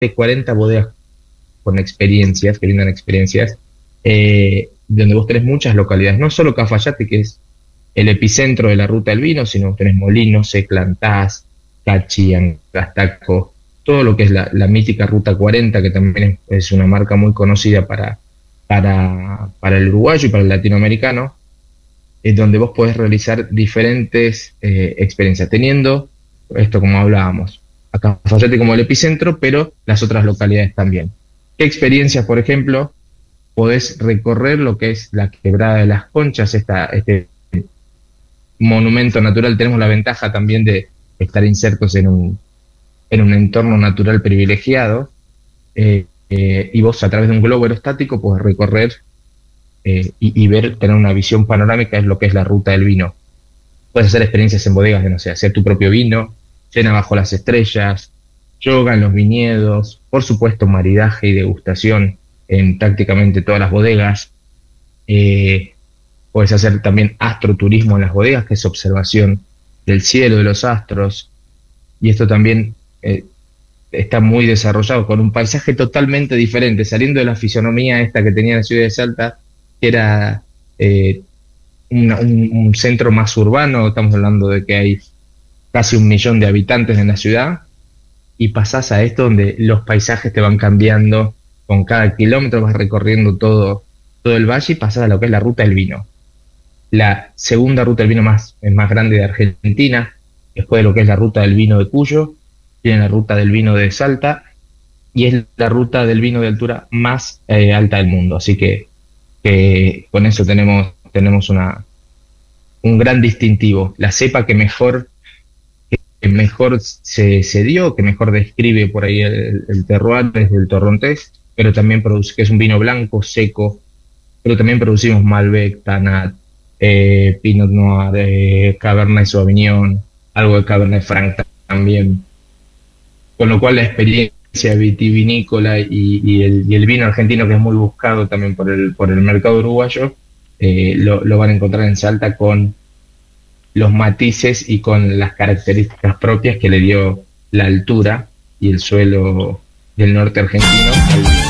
de 40 bodegas con experiencias, que brindan experiencias, donde vos tenés muchas localidades, no solo Cafayate, que es el epicentro de la ruta del vino, sino tenés Molinos, Eclantás, Cachi, Angastaco, todo lo que es la mítica Ruta 40, que también es una marca muy conocida para el uruguayo y para el latinoamericano, es donde vos podés realizar diferentes experiencias, teniendo esto como hablábamos, a Cafayate como el epicentro, pero las otras localidades también. ¿Qué experiencias, por ejemplo, podés recorrer lo que es la Quebrada de las Conchas, este monumento natural? Tenemos la ventaja también de estar insertos en un entorno natural privilegiado, y vos a través de un globo aerostático podés recorrer y ver, tener una visión panorámica de lo que es la ruta del vino. Puedes hacer experiencias en bodegas de, no sé, hacer tu propio vino, cena bajo las estrellas, yoga en los viñedos, por supuesto maridaje y degustación en prácticamente todas las bodegas. Puedes hacer también astroturismo en las bodegas, que es observación del cielo, de los astros, y esto también está muy desarrollado, con un paisaje totalmente diferente, saliendo de la fisonomía esta que tenía la ciudad de Salta, que era un centro más urbano. Estamos hablando de que hay casi 1 millón de habitantes en la ciudad, y pasás a esto donde los paisajes te van cambiando con cada kilómetro, vas recorriendo todo el valle y pasás a lo que es la ruta del vino. La segunda ruta del vino más grande de Argentina, después de lo que es la ruta del vino de Cuyo, tiene la ruta del vino de Salta, y es la ruta del vino de altura más alta del mundo. Así que con eso tenemos un gran distintivo. La cepa que mejor se dio, que mejor describe por ahí el terroir, es el Torrontés, pero también produce, que es un vino blanco, seco, pero también producimos Malbec, Tanat, Pinot Noir, Cabernet Sauvignon, algo de Cabernet Franc también. Con lo cual la experiencia vitivinícola y el vino argentino, que es muy buscado también por el mercado uruguayo, lo van a encontrar en Salta, con los matices y con las características propias que le dio la altura y el suelo del norte argentino al vino.